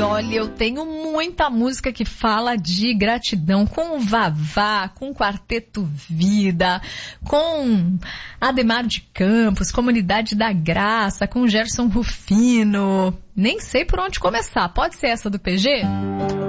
olha, eu tenho muita música que fala de gratidão, com o Vavá, com o Quarteto Vida, com Ademar de Campos, Comunidade da Graça, com Gerson Rufino. Nem sei por onde começar. Pode ser essa do PG?